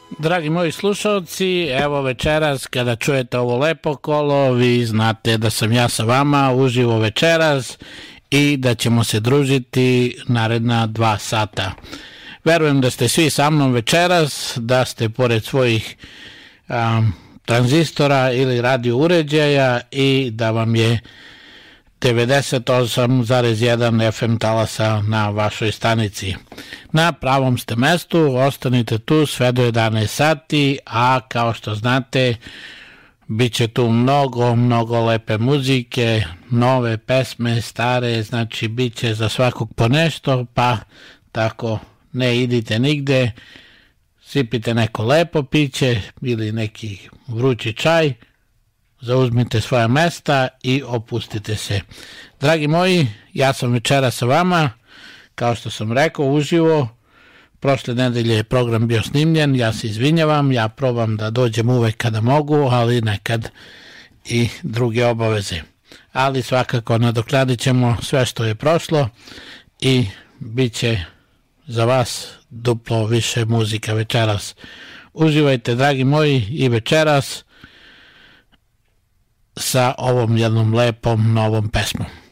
Dragi moji slušalci, evo večeras kada čujete ovo lepo kolo, vi znate da sam ja sa vama uživo večeras i da ćemo se družiti naredna 2 sata. Verujem da ste svi sa mnom večeras, da ste pored svojih tranzistora ili radio uređaja i da vam je 98,1 FM talasa na vašoj stanici. Na pravom ste mestu, ostanite tu sve do 11 sati, a kao što znate, bit će tu mnogo lepe muzike, nove pesme, stare, znači bit će za svakog po nešto, pa tako ne idite nigde, sipite neko lepo piće ili neki vrući čaj, zauzmite svoja mesta i opustite se. Dragi moji, ja sam večera sa vama, kao što sam rekao, uživo. Prošle nedelje je program bio snimljen, ja se izvinjavam, ja probam da dođem uvek kada mogu, ali nekad i druge obaveze. Ali svakako nadoknadit ćemo sve što je prošlo i bit će za vas duplo više muzika večeras. Uživajte, dragi moji, i večeras sa ovom jednom lepom novom pesmom.